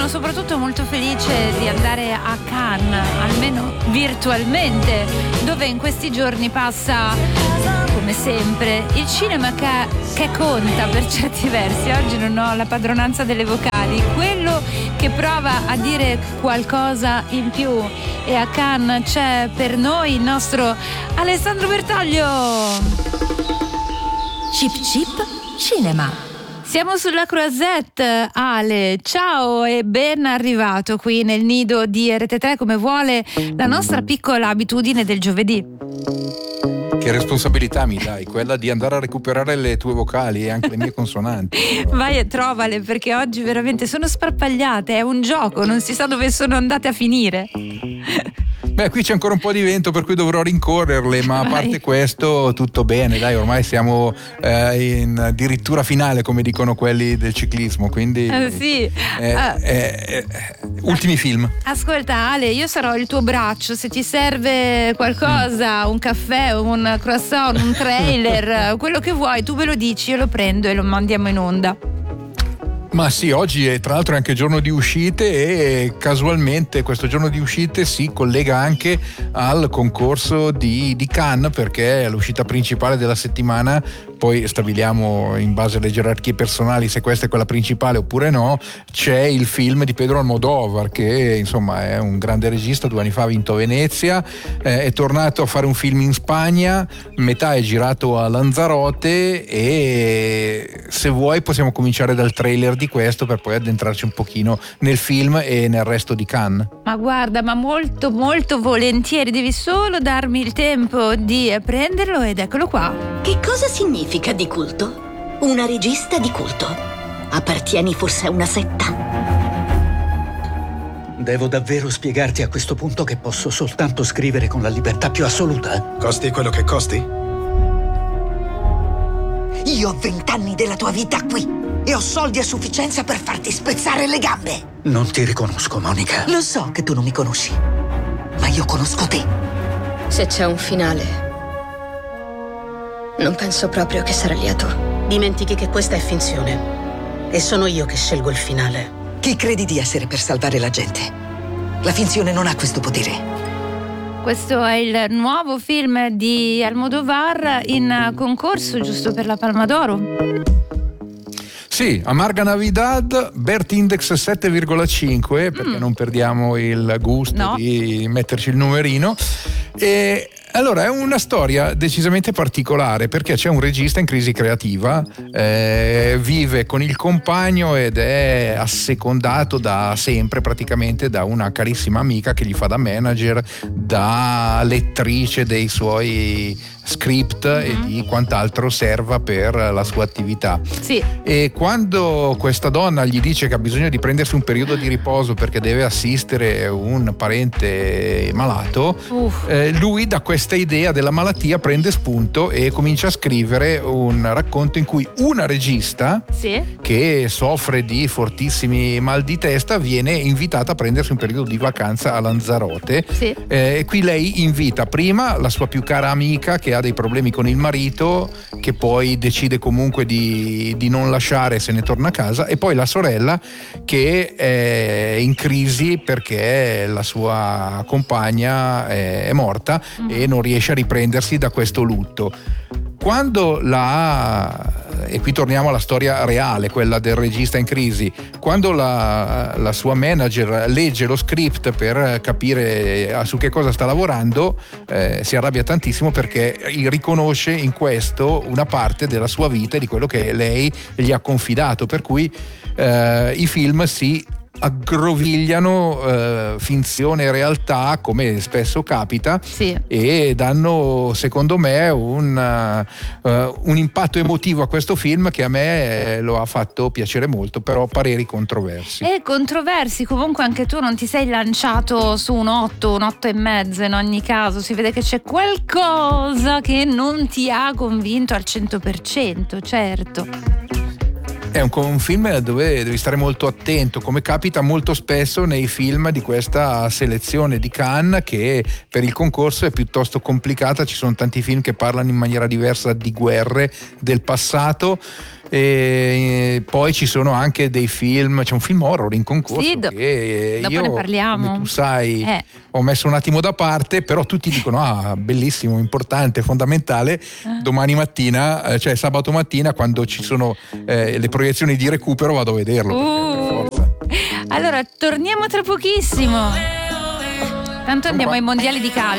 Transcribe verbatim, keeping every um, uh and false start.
sono soprattutto molto felice di andare a Cannes, almeno virtualmente, dove in questi giorni passa, come sempre, il cinema che, che conta per certi versi. Oggi non ho la padronanza delle vocali, quello che prova a dire qualcosa in più. E a Cannes c'è per noi il nostro Alessandro Bertoglio. Chip Chip Cinema. Siamo sulla Croisette, Ale, ciao e ben arrivato qui nel nido di R T tre, come vuole la nostra piccola abitudine del giovedì. Che responsabilità mi dai, quella di andare a recuperare le tue vocali e anche le mie consonanti. Vai e trovale, perché oggi veramente sono sparpagliate, è un gioco, non si sa dove sono andate a finire. Beh, qui c'è ancora un po' di vento, per cui dovrò rincorrerle, ma a Vai. parte questo tutto bene, dai, ormai siamo eh, in addirittura finale, come dicono quelli del ciclismo, quindi Eh, sì. eh, Ah. eh, eh, ultimi film. Ascolta Ale, io sarò il tuo braccio, se ti serve qualcosa, un caffè, un croissant, un trailer, quello che vuoi, tu me lo dici, io lo prendo e lo mandiamo in onda. Ma sì, oggi è tra l'altro anche giorno di uscite e casualmente questo giorno di uscite si collega anche al concorso di, di Cannes, perché è l'uscita principale della settimana. Poi stabiliamo in base alle gerarchie personali se questa è quella principale oppure no. C'è il film di Pedro Almodóvar, che insomma è un grande regista, due anni fa ha vinto Venezia, eh, è tornato a fare un film in Spagna, metà è girato a Lanzarote, e se vuoi possiamo cominciare dal trailer di questo per poi addentrarci un pochino nel film e nel resto di Cannes. Ma guarda, ma molto molto volentieri, devi solo darmi il tempo di prenderlo ed eccolo qua. Che cosa significa di culto? Una regista di culto. Appartieni forse a una setta? Devo davvero spiegarti a questo punto che posso soltanto scrivere con la libertà più assoluta? Costi quello che costi? Io ho vent'anni della tua vita qui e ho soldi a sufficienza per farti spezzare le gambe. Non ti riconosco, Monica. Lo so che tu non mi conosci, ma io conosco te. Se c'è un finale, non penso proprio che sarà lieto. Dimentichi che questa è finzione e sono io che scelgo il finale. Chi credi di essere per salvare la gente? La finzione non ha questo potere. Questo è il nuovo film di Almodóvar in concorso giusto per la Palma d'Oro. Sì, Amarga Navidad, Bert Index sette virgola cinque, perché mm. non perdiamo il gusto no. di metterci il numerino. E allora è una storia decisamente particolare, perché c'è un regista in crisi creativa, eh, vive con il compagno ed è assecondato da sempre praticamente da una carissima amica che gli fa da manager, da lettrice dei suoi script mm-hmm. e di quant'altro serva per la sua attività. Sì. E quando questa donna gli dice che ha bisogno di prendersi un periodo di riposo perché deve assistere un parente malato, eh, lui da questa idea della malattia prende spunto e comincia a scrivere un racconto in cui una regista sì. che soffre di fortissimi mal di testa viene invitata a prendersi un periodo di vacanza a Lanzarote. Sì. Eh, e qui lei invita prima la sua più cara amica che ha dei problemi con il marito, che poi decide comunque di, di non lasciare, se ne torna a casa, e poi la sorella che è in crisi perché la sua compagna è, è morta mm. e non riesce a riprendersi da questo lutto. Quando la e qui torniamo alla storia reale, quella del regista in crisi, quando la, la sua manager legge lo script per capire su che cosa sta lavorando, eh, si arrabbia tantissimo perché riconosce in questo una parte della sua vita e di quello che lei gli ha confidato, per cui eh, i film si aggrovigliano eh, finzione e realtà, come spesso capita, sì. e danno secondo me un, uh, un impatto emotivo a questo film che a me eh, lo ha fatto piacere molto, però pareri controversi. E controversi, comunque anche tu non ti sei lanciato su un otto, un otto e mezzo in ogni caso, si vede che c'è qualcosa che non ti ha convinto al cento per cento, certo. È un, un film dove devi stare molto attento, come capita molto spesso nei film di questa selezione di Cannes, che per il concorso è piuttosto complicata. Ci sono tanti film che parlano in maniera diversa di guerre del passato. E poi ci sono anche dei film, c'è un film horror in concorso sì, do- che dopo io, ne parliamo. come tu sai, eh. ho messo un attimo da parte, però tutti dicono ah, bellissimo, importante, fondamentale. Eh. Domani mattina, cioè sabato mattina, quando ci sono eh, le proiezioni di recupero, vado a vederlo. Uh. Per forza. Allora, torniamo tra pochissimo. Tanto andiamo ai mondiali di calcio.